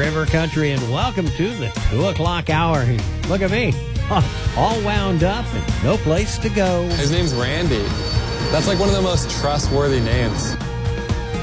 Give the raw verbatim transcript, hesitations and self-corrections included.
River Country, and welcome to the two o'clock hour. Look at me, all wound up and no place to go. His name's Randy. That's like one of the most trustworthy names.